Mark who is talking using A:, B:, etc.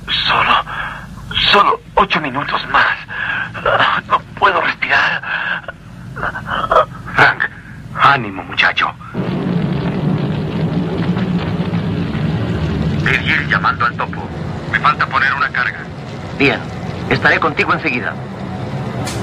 A: Solo 8 minutos más. No puedo respirar.
B: Frank, ánimo, muchacho.
C: Virgil llamando al topo. Me falta poner una carga.
D: Bien, estaré contigo enseguida.